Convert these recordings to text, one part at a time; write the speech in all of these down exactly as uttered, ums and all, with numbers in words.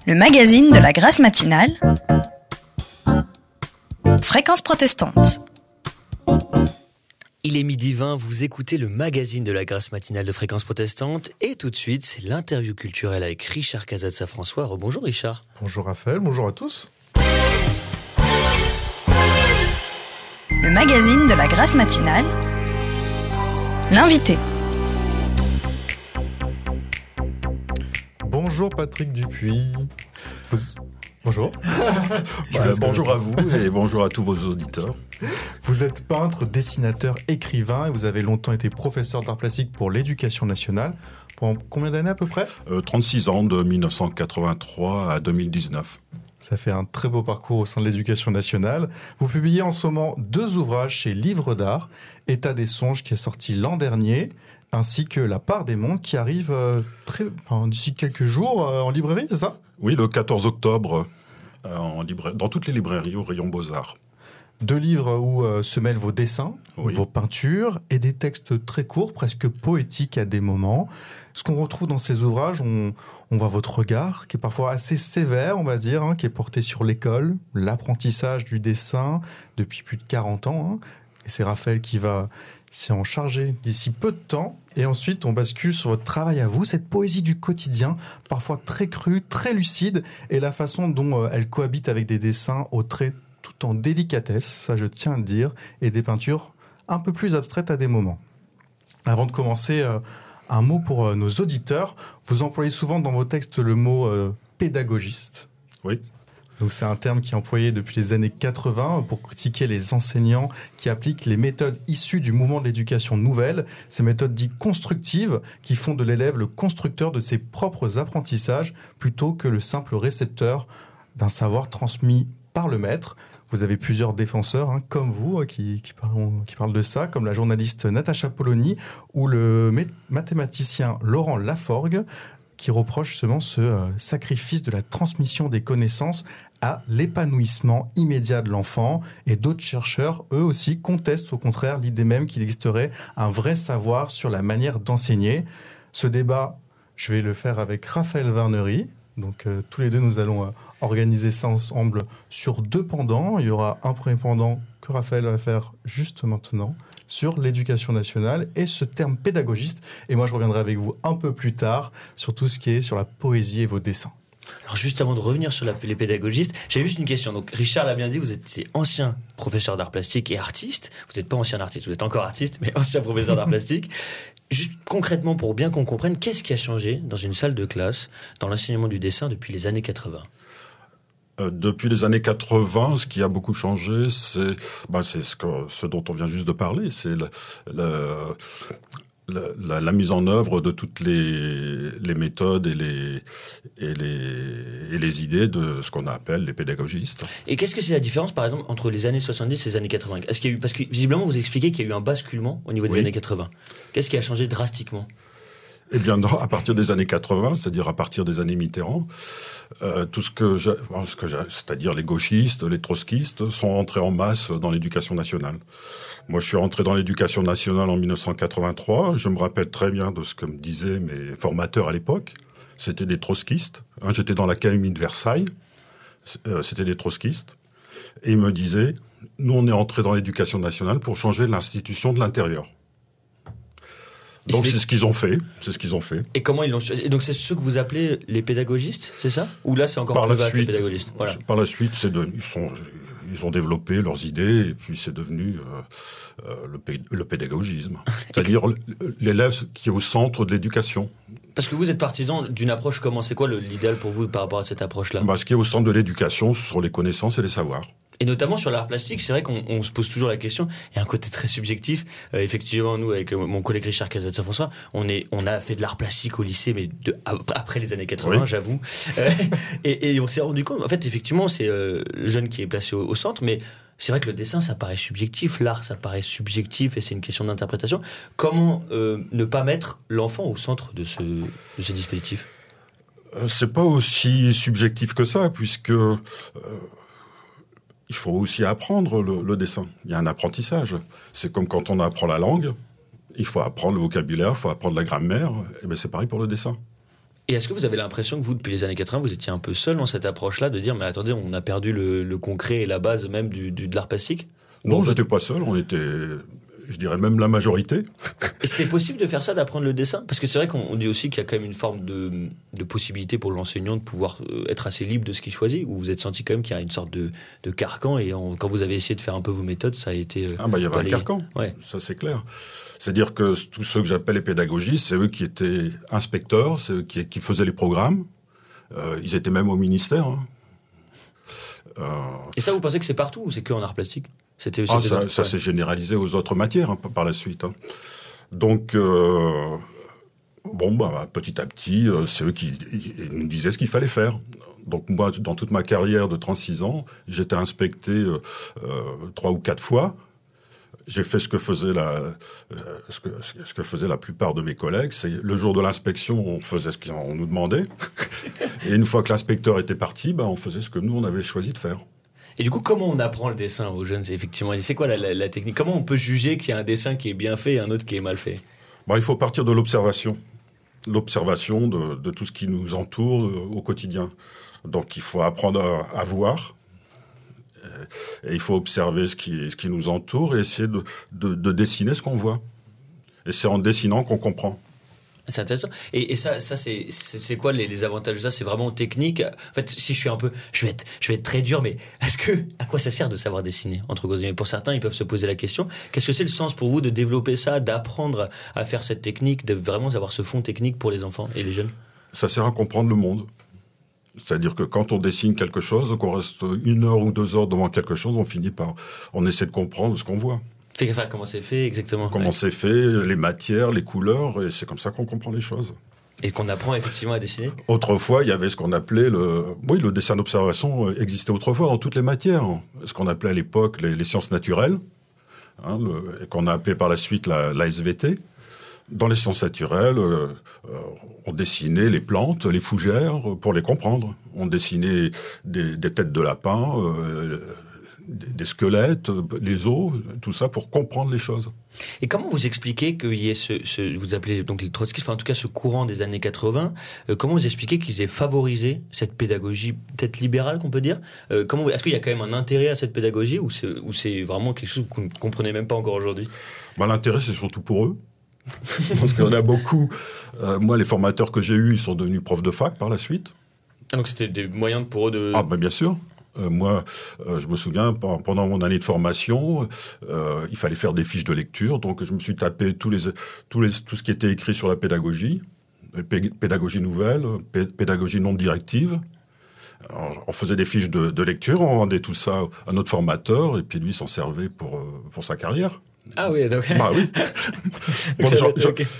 Le magazine de la Grâce matinale, Fréquence protestante. Il est midi vingt, vous écoutez le magazine de la Grâce matinale de Fréquence protestante et tout de suite, c'est l'interview culturelle avec Richard Casazza-François. Rebonjour Richard. Bonjour Raphaël, bonjour à tous. Le magazine de la Grâce matinale, l'invité. Bonjour Patrick Dupuis. Vous... Bonjour. bah, bonjour à vous et bonjour à tous vos auditeurs. Vous êtes peintre, dessinateur, écrivain et vous avez longtemps été professeur d'art plastique pour l'éducation nationale. Pendant combien d'années à peu près ? euh, trente-six ans, de dix-neuf cent quatre-vingt-trois à deux mille dix-neuf. Ça fait un très beau parcours au sein de l'éducation nationale. Vous publiez en ce moment deux ouvrages chez Livres d'Art, État des songes qui est sorti l'an dernier, ainsi que La part des mondes qui arrive euh, très, enfin, d'ici quelques jours euh, en librairie, c'est ça ? Oui, le quatorze octobre, euh, en libra... dans toutes les librairies au rayon Beaux-Arts. Deux livres où euh, se mêlent vos dessins, oui. vos peintures et des textes très courts, presque poétiques à des moments. Ce qu'on retrouve dans ces ouvrages, on, on voit votre regard qui est parfois assez sévère, on va dire, hein, qui est porté sur l'école, l'apprentissage du dessin depuis plus de quarante ans. Hein, et c'est Raphaël qui va s'y en charger d'ici peu de temps. Et ensuite, on bascule sur votre travail à vous, cette poésie du quotidien, parfois très crue, très lucide, et la façon dont euh, elle cohabite avec des dessins aux traits tout en délicatesse, ça je tiens à le dire, et des peintures un peu plus abstraites à des moments. Avant de commencer, euh, un mot pour euh, nos auditeurs. Vous employez souvent dans vos textes le mot euh, pédagogiste. Oui. Donc c'est un terme qui est employé depuis les années quatre-vingts pour critiquer les enseignants qui appliquent les méthodes issues du mouvement de l'éducation nouvelle, ces méthodes dites constructives qui font de l'élève le constructeur de ses propres apprentissages plutôt que le simple récepteur d'un savoir transmis par le maître. Vous avez plusieurs défenseurs, hein, comme vous, qui, qui, parlent, qui parlent de ça, comme la journaliste Natacha Polony ou le mathématicien Laurent Laforgue, qui reproche justement ce euh, sacrifice de la transmission des connaissances à l'épanouissement immédiat de l'enfant. Et d'autres chercheurs, eux aussi, contestent au contraire l'idée même qu'il existerait un vrai savoir sur la manière d'enseigner. Ce débat, je vais le faire avec Raphaël Varnery. Donc euh, tous les deux, nous allons euh, organiser ça ensemble sur deux pendants. Il y aura un premier pendant que Raphaël va faire juste maintenant sur l'éducation nationale et ce terme pédagogiste. Et moi, je reviendrai avec vous un peu plus tard sur tout ce qui est sur la poésie et vos dessins. Alors juste avant de revenir sur la, les pédagogistes, j'ai juste une question. Donc Richard l'a bien dit, vous êtes ancien professeur d'art plastique et artiste. Vous n'êtes pas ancien artiste, vous êtes encore artiste, mais ancien professeur d'art plastique. Juste concrètement, pour bien qu'on comprenne, qu'est-ce qui a changé dans une salle de classe, dans l'enseignement du dessin depuis les années quatre-vingts ? Euh, depuis les années quatre-vingts, ce qui a beaucoup changé, c'est, ben c'est ce, que, ce dont on vient juste de parler, c'est le, le, la, la, la mise en œuvre de toutes les, les méthodes et les, et, les, et les idées de ce qu'on appelle les pédagogistes. Et qu'est-ce que c'est la différence, par exemple, entre les années soixante-dix et les années quatre-vingts ? Est-ce qu'il y a eu, parce que visiblement, vous expliquez qu'il y a eu un basculement au niveau des oui. années quatre-vingts. Qu'est-ce qui a changé drastiquement ? Eh bien, non, à partir des années quatre-vingts, c'est-à-dire à partir des années Mitterrand, euh, tout ce que, je, ce que je, c'est-à-dire les gauchistes, les trotskistes, sont entrés en masse dans l'éducation nationale. Moi, je suis rentré dans l'éducation nationale en dix-neuf cent quatre-vingt-trois. Je me rappelle très bien de ce que me disaient mes formateurs à l'époque. C'était des trotskistes. Hein, j'étais dans l'académie de Versailles. Euh, c'était des trotskistes. Et ils me disaient, nous, on est entrés dans l'éducation nationale pour changer l'institution de l'intérieur. Donc c'est ce qu'ils ont fait, c'est ce qu'ils ont fait. Et comment ils l'ont choisi ? Et donc c'est ceux que vous appelez les pédagogistes, c'est ça ? Ou là c'est encore par plus vaste, les pédagogistes ? Voilà. Par la suite, c'est de, ils sont, ils ont développé leurs idées et puis c'est devenu euh, euh, le, pé, le pédagogisme, c'est-à-dire l'élève qui est au centre de l'éducation. Parce que vous êtes partisan d'une approche comment ? C'est quoi le, l'idéal pour vous par rapport à cette approche-là ? Bah, ce qui est au centre de l'éducation, ce sont les connaissances et les savoirs. Et notamment sur l'art plastique, c'est vrai qu'on on se pose toujours la question. Il y a un côté très subjectif. Euh, effectivement, nous, avec mon collègue Richard Casazza-François, on est, on a fait de l'art plastique au lycée, mais de, après les années quatre-vingts, oui. j'avoue. Euh, et, et on s'est rendu compte. En fait, effectivement, c'est euh, le jeune qui est placé au, au centre, mais c'est vrai que le dessin, ça paraît subjectif. L'art, ça paraît subjectif, et c'est une question d'interprétation. Comment euh, ne pas mettre l'enfant au centre de ce, de ce dispositif ? euh, C'est pas aussi subjectif que ça, puisque. Euh, Il faut aussi apprendre le, le dessin. Il y a un apprentissage. C'est comme quand on apprend la langue. Il faut apprendre le vocabulaire, il faut apprendre la grammaire. Et bien c'est pareil pour le dessin. Et est-ce que vous avez l'impression que vous, depuis les années quatre-vingts, vous étiez un peu seul dans cette approche-là, de dire, mais attendez, on a perdu le, le concret et la base même du, du, de l'art plastique? Non, je n'étais pas seul, on était, je dirais même la majorité. Et c'était possible de faire ça, d'apprendre le dessin? Parce que c'est vrai qu'on dit aussi qu'il y a quand même une forme de, de possibilité pour l'enseignant de pouvoir être assez libre de ce qu'il choisit, ou vous êtes senti quand même qu'il y a une sorte de, de carcan, et en, quand vous avez essayé de faire un peu vos méthodes, ça a été... Ah bah il y avait un les... carcan, ouais. Ça c'est clair. C'est-à-dire que tous ceux que j'appelle les pédagogistes, c'est eux qui étaient inspecteurs, c'est eux qui, qui faisaient les programmes, euh, ils étaient même au ministère. Hein. Euh... Et ça, vous pensez que c'est partout, ou c'est que en art plastique? C'était, ah, c'était ça, ça s'est généralisé aux autres matières hein, par la suite. Hein. Donc, euh, bon, bah, petit à petit, euh, c'est eux qui ils nous disaient ce qu'il fallait faire. Donc moi, dans toute ma carrière de trente-six ans, j'étais inspecté euh, euh, trois ou quatre fois. J'ai fait ce que faisait la, euh, ce que, ce que faisait la plupart de mes collègues. C'est le jour de l'inspection, on faisait ce qu'on nous demandait. Et une fois que l'inspecteur était parti, bah, on faisait ce que nous, on avait choisi de faire. Et du coup, comment on apprend le dessin aux jeunes? C'est effectivement, c'est quoi la, la, la technique? Comment on peut juger qu'il y a un dessin qui est bien fait et un autre qui est mal fait? Bon, il faut partir de l'observation. L'observation de, de tout ce qui nous entoure au quotidien. Donc, il faut apprendre à, à voir. Et il faut observer ce qui, ce qui nous entoure et essayer de, de, de dessiner ce qu'on voit. Et c'est en dessinant qu'on comprend. C'est intéressant. Et, et ça, ça c'est, c'est, c'est quoi les, les avantages de ça? C'est vraiment technique. En fait, si je suis un peu, je vais être, je vais être très dur, mais est-ce que, à quoi ça sert de savoir dessiner entre guillemets? Pour certains, ils peuvent se poser la question. Qu'est-ce que c'est le sens pour vous de développer ça, d'apprendre à faire cette technique, de vraiment avoir ce fond technique pour les enfants et les jeunes? Ça sert à comprendre le monde. C'est-à-dire que quand on dessine quelque chose, qu'on reste une heure ou deux heures devant quelque chose, on finit par, on essaie de comprendre ce qu'on voit. Fait, enfin, comment c'est fait exactement? Comment ouais. c'est fait, les matières, les couleurs, et c'est comme ça qu'on comprend les choses. Et qu'on apprend effectivement à dessiner? Autrefois, il y avait ce qu'on appelait le... Oui, le dessin d'observation existait autrefois dans toutes les matières. Ce qu'on appelait à l'époque les, les sciences naturelles, hein, le... et qu'on a appelé par la suite la, la S V T. Dans les sciences naturelles, euh, on dessinait les plantes, les fougères, pour les comprendre. On dessinait des, des têtes de lapin, euh, des, des squelettes, les os, tout ça pour comprendre les choses. Et comment vous expliquez qu'il y ait ce, ce vous appelez donc les trotskistes, enfin en tout cas ce courant des années quatre-vingts, euh, comment vous expliquez qu'ils aient favorisé cette pédagogie peut-être libérale qu'on peut dire? euh, comment Est-ce qu'il y a quand même un intérêt à cette pédagogie ou c'est, ou c'est vraiment quelque chose que vous ne comprenez même pas encore aujourd'hui? Ben, l'intérêt c'est surtout pour eux. Parce qu'il y en a beaucoup. Euh, moi, les formateurs que j'ai eus, ils sont devenus profs de fac par la suite. Ah, donc c'était des moyens pour eux de... Ah, ben bien sûr. Euh, moi, euh, je me souviens, pendant mon année de formation, euh, il fallait faire des fiches de lecture. Donc, je me suis tapé tous les, tous les, tout ce qui était écrit sur la pédagogie, pédagogie nouvelle, pédagogie non directive. Alors, on faisait des fiches de, de lecture, on rendait tout ça à notre formateur, et puis lui s'en servait pour, pour sa carrière. Ah oui, donc... Bah oui. Bon, genre, genre, okay.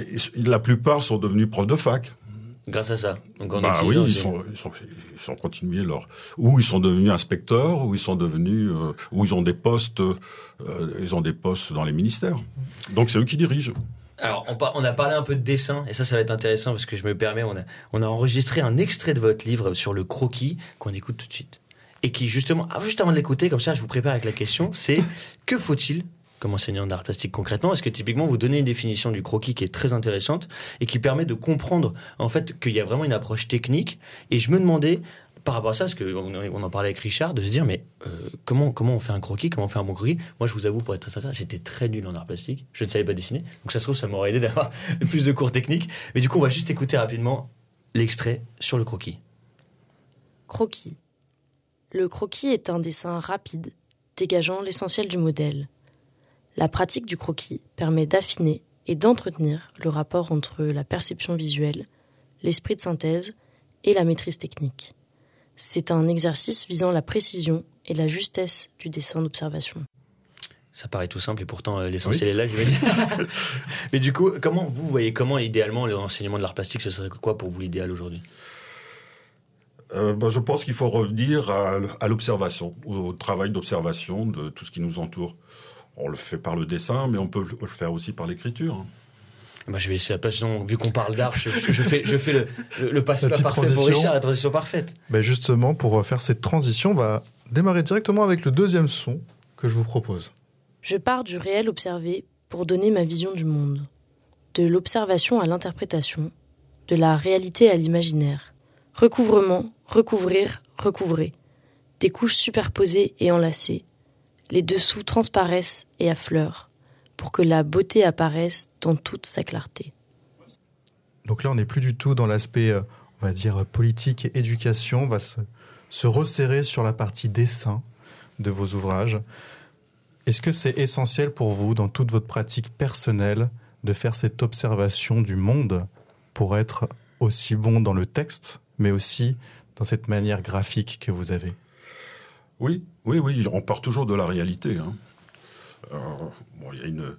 La plupart sont devenus profs de fac. Grâce à ça. Donc en bah oui, ils sont, ils sont, ils sont continués leur, ou ils sont devenus inspecteurs, ou ils sont devenus, euh, ou ils ont des postes, euh, ils ont des postes dans les ministères. Donc c'est eux qui dirigent. Alors, on, on a parlé un peu de dessin, et ça, ça va être intéressant parce que je me permets, on a, on a enregistré un extrait de votre livre sur le croquis qu'on écoute tout de suite. Et qui, justement, ah, juste avant de l'écouter, comme ça, je vous prépare avec la question, c'est que faut-il comme enseignant d'art plastique concrètement? Est-ce que typiquement vous donnez une définition du croquis qui est très intéressante et qui permet de comprendre en fait qu'il y a vraiment une approche technique? Et je me demandais par rapport à ça, parce qu'on on en parlait avec Richard, de se dire mais euh, comment comment on fait un croquis, comment on fait un bon croquis? Moi je vous avoue, pour être très sincère, j'étais très nul en art plastique, je ne savais pas dessiner, donc ça se trouve ça m'aurait aidé d'avoir plus de cours techniques. Mais du coup on va juste écouter rapidement l'extrait sur le croquis. Croquis. Le croquis est un dessin rapide, dégageant l'essentiel du modèle. La pratique du croquis permet d'affiner et d'entretenir le rapport entre la perception visuelle, l'esprit de synthèse et la maîtrise technique. C'est un exercice visant la précision et la justesse du dessin d'observation. Ça paraît tout simple et pourtant euh, l'essentiel oui. est là, j'imagine. Mais du coup, comment vous voyez, comment idéalement l'enseignement de l'art plastique, ce serait quoi pour vous l'idéal aujourd'hui? Euh, ben, je pense qu'il faut revenir à, à l'observation, au travail d'observation de tout ce qui nous entoure. On le fait par le dessin, mais on peut le faire aussi par l'écriture. Bah, je vais essayer la passion. Vu qu'on parle d'art, je, je fais, je fais le, le, le passage parfait transition. Pour Richard, la transition parfaite. Bah justement, pour faire cette transition, on va démarrer directement avec le deuxième son que je vous propose. Je pars du réel observé pour donner ma vision du monde. De l'observation à l'interprétation, de la réalité à l'imaginaire. Recouvrement, recouvrir, recouvrer. Des couches superposées et enlacées. Les dessous transparaissent et affleurent, pour que la beauté apparaisse dans toute sa clarté. Donc là, on n'est plus du tout dans l'aspect, euh, on va dire, politique et éducation. On va se, se resserrer sur la partie dessin de vos ouvrages. Est-ce que c'est essentiel pour vous, dans toute votre pratique personnelle, de faire cette observation du monde pour être aussi bon dans le texte, mais aussi dans cette manière graphique que vous avez ? Oui, oui, oui, on part toujours de la réalité. Hein. Euh, bon, il y a une...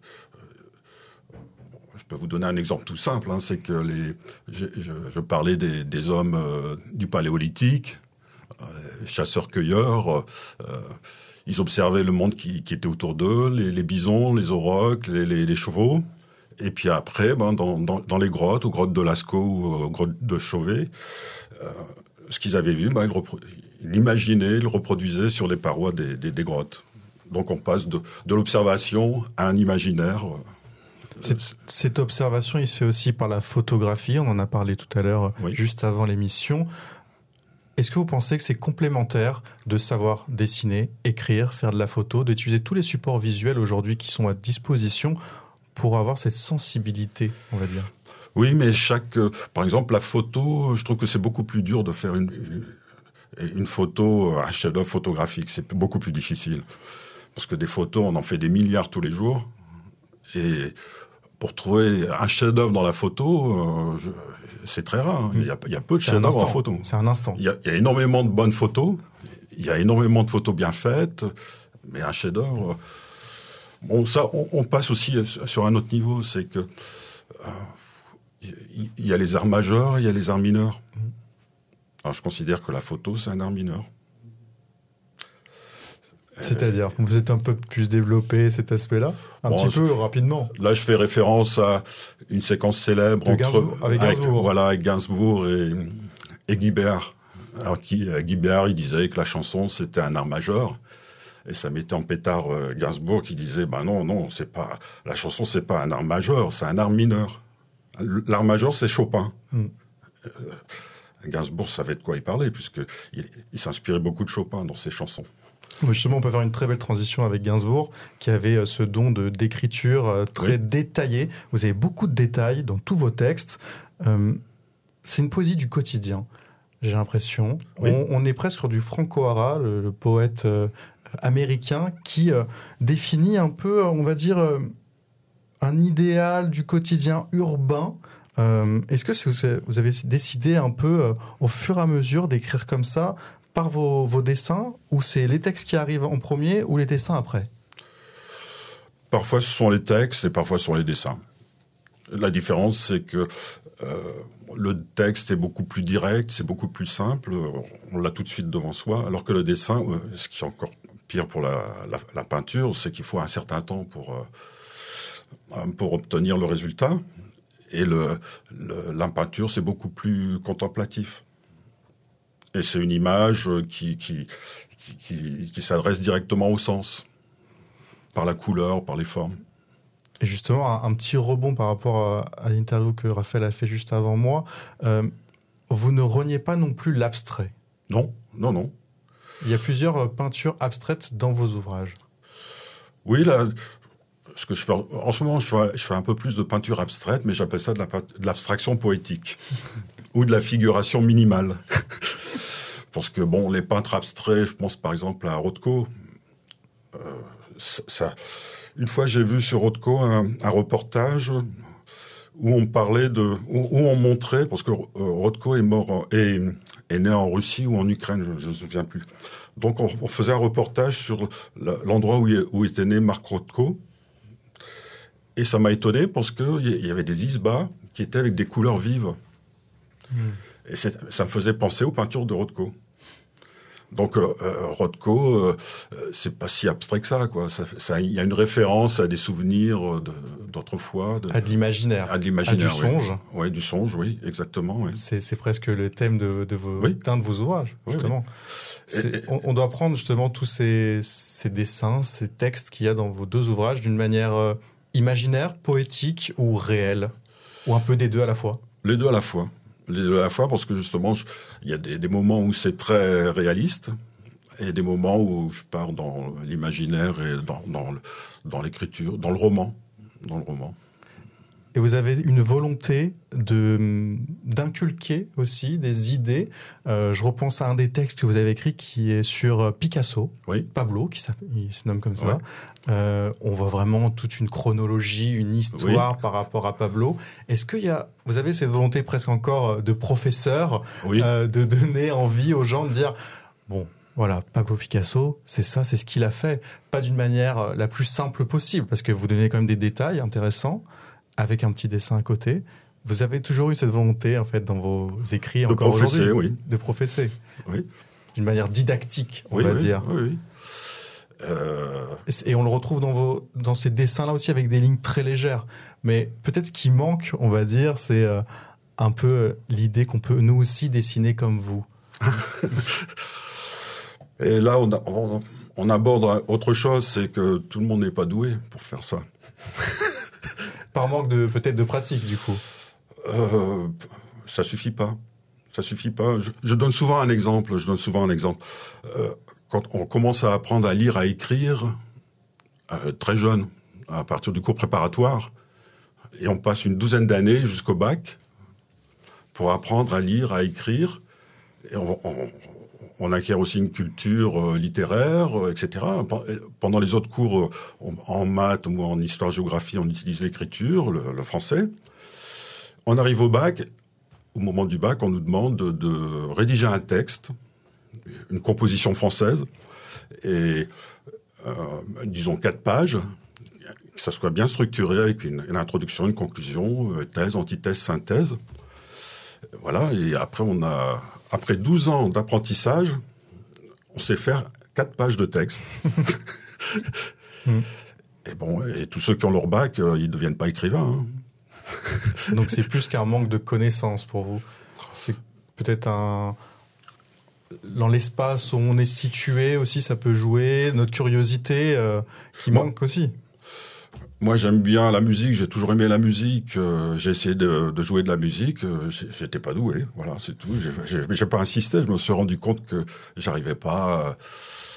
Je peux vous donner un exemple tout simple, hein, c'est que les, je, je, je parlais des, des hommes euh, du paléolithique, euh, chasseurs-cueilleurs, euh, ils observaient le monde qui, qui était autour d'eux, les, les bisons, les aurochs, les, les, les chevaux, et puis après, ben, dans, dans, dans les grottes, aux grottes de Lascaux ou aux grottes de Chauvet, euh, ce qu'ils avaient vu, ben, ils, repro- ils l'imaginaient, ils le reproduisaient sur les parois des, des, des grottes. Donc on passe de, de l'observation à un imaginaire. Cette, cette observation, il se fait aussi par la photographie. On en a parlé tout à l'heure, oui. juste avant l'émission. Est-ce que vous pensez que c'est complémentaire de savoir dessiner, écrire, faire de la photo, d'utiliser tous les supports visuels aujourd'hui qui sont à disposition pour avoir cette sensibilité, on va dire ? Oui, mais chaque... Euh, par exemple, la photo, je trouve que c'est beaucoup plus dur de faire une, une, une photo, un chef-d'œuvre photographique. C'est beaucoup plus difficile. Parce que des photos, on en fait des milliards tous les jours. Et pour trouver un chef-d'œuvre dans la photo, euh, je, c'est très rare. Hein. Il, y a, il y a peu de chefs-d'œuvre en photo. C'est un instant. Il y, a, il y a énormément de bonnes photos. Il y a énormément de photos bien faites. Mais un chef-d'œuvre... Bon, ça, on, on passe aussi sur un autre niveau. C'est que... Euh, il y a les arts majeurs et il y a les arts mineurs. Alors, je considère que la photo, c'est un art mineur. C'est-à-dire, vous êtes un peu plus développé cet aspect-là, un bon, petit peu rapidement. Là, je fais référence à une séquence célèbre de entre Gainsbourg, avec Gainsbourg. Avec, voilà, avec Gainsbourg et, et Guy Béard. Alors, qui, Guy Béard, il disait que la chanson c'était un art majeur, et ça mettait en pétard euh, Gainsbourg qui disait, ben non, non, c'est pas la chanson, c'est pas un art majeur, c'est un art mineur. L'art majeur, c'est Chopin. Mm. Euh, Gainsbourg savait de quoi il parlait, puisque il, il s'inspirait beaucoup de Chopin dans ses chansons. Justement, on peut faire une très belle transition avec Gainsbourg, qui avait ce don de, d'écriture très oui. détaillé. Vous avez beaucoup de détails dans tous vos textes. Euh, c'est une poésie du quotidien, j'ai l'impression. Oui. On, on est presque sur du Frank O'Hara, le, le poète euh, américain, qui euh, définit un peu, on va dire, euh, un idéal du quotidien urbain. Euh, est-ce que vous avez décidé un peu, euh, au fur et à mesure, d'écrire comme ça par vos, vos dessins, ou c'est les textes qui arrivent en premier ou les dessins après ? Parfois ce sont les textes et parfois ce sont les dessins. La différence, c'est que euh, le texte est beaucoup plus direct, c'est beaucoup plus simple, on l'a tout de suite devant soi, alors que le dessin, euh, ce qui est encore pire pour la, la, la peinture, c'est qu'il faut un certain temps pour, euh, pour obtenir le résultat. Et le, le, la peinture, c'est beaucoup plus contemplatif. Et c'est une image qui, qui, qui, qui, qui s'adresse directement au sens, par la couleur, par les formes. Et justement, un, un petit rebond par rapport à, à l'interview que Raphaël a fait juste avant moi. Euh, vous ne reniez pas non plus l'abstrait. Non, non, non. Il y a plusieurs peintures abstraites dans vos ouvrages. Oui, là, ce que je fais, en ce moment, je fais, je fais un peu plus de peinture abstraite, mais j'appelle ça de, la, de l'abstraction poétique ou de la figuration minimale. Parce que, bon, les peintres abstraits, je pense par exemple à Rothko. Euh, ça, ça, une fois, j'ai vu sur Rothko un, un reportage où on parlait de, où, où on montrait, parce que euh, Rothko est mort, est, est né en Russie ou en Ukraine, je ne me souviens plus. Donc, on, on faisait un reportage sur l'endroit où, où était né Marc Rothko. Et ça m'a étonné parce qu'il y avait des isbas qui étaient avec des couleurs vives. Mmh. Et c'est, ça me faisait penser aux peintures de Rothko. Donc euh, Rothko, euh, c'est pas si abstrait que ça, quoi. Ça, ça, il y a une référence à des souvenirs de, d'autrefois, de, à de l'imaginaire, à de l'imaginaire, à du songe. Oui, ouais, du songe, oui, exactement. Ouais. C'est, c'est presque le thème de, de vos, oui. d'un de vos ouvrages, justement. Oui, oui. Et, et, on, on doit prendre justement tous ces, ces dessins, ces textes qu'il y a dans vos deux ouvrages d'une manière euh, imaginaire, poétique ou réelle, ou un peu des deux à la fois. Les deux à la fois. les deux à la fois, parce que justement, il y a des, des moments où c'est très réaliste, et des moments où je pars dans l'imaginaire et dans, dans, le, dans l'écriture, dans le roman, dans le roman. Et vous avez une volonté de, d'inculquer aussi des idées. Euh, je repense à un des textes que vous avez écrit qui est sur Picasso, oui. Pablo, qui il se nomme comme ça. Ouais. Euh, on voit vraiment toute une chronologie, une histoire oui. par rapport à Pablo. Est-ce qu'il y a, vous avez cette volonté presque encore de professeur, oui. euh, de donner envie aux gens de dire, bon, voilà, Pablo Picasso, c'est ça, c'est ce qu'il a fait. Pas d'une manière la plus simple possible, parce que vous donnez quand même des détails intéressants, avec un petit dessin à côté. Vous avez toujours eu cette volonté, en fait, dans vos écrits, de encore professer, aujourd'hui, oui. de professer. Oui. D'une manière didactique, on oui, va oui, dire. Oui, oui. Euh... Et on le retrouve dans, vos, dans ces dessins-là aussi, avec des lignes très légères. Mais peut-être ce qui manque, on va dire, c'est euh, un peu l'idée qu'on peut, nous aussi, dessiner comme vous. Et là, on, a, on, on aborde autre chose, c'est que tout le monde n'est pas doué pour faire ça. Par manque de peut-être de pratique, du coup. Euh, ça suffit pas. Ça suffit pas. Je, je donne souvent un exemple. Je donne souvent un exemple. Euh, quand on commence à apprendre à lire, à écrire, euh, très jeune, à partir du cours préparatoire, et on passe une douzaine d'années jusqu'au bac pour apprendre à lire, à écrire. Et on, on, on acquiert aussi une culture littéraire, et cetera. Pendant les autres cours, en maths ou en histoire-géographie, on utilise l'écriture, le, le français. On arrive au bac. Au moment du bac, on nous demande de, de rédiger un texte, une composition française, et euh, disons quatre pages, que ça soit bien structuré avec une, une introduction, une conclusion, thèse, antithèse, synthèse. Voilà, et après, on a, après douze ans d'apprentissage, on sait faire quatre pages de texte. mm. Et bon, et tous ceux qui ont leur bac, euh, ils ne deviennent pas écrivains. Hein. Donc c'est plus qu'un manque de connaissances pour vous. C'est peut-être un... Dans l'espace où on est situé aussi, ça peut jouer. Notre curiosité euh, qui moi, manque aussi. Moi, j'aime bien la musique. J'ai toujours aimé la musique. Euh, j'ai essayé de, de jouer de la musique. Euh, j'étais pas doué. Voilà, c'est tout. J'ai, j'ai, j'ai pas insisté. Je me suis rendu compte que j'arrivais pas...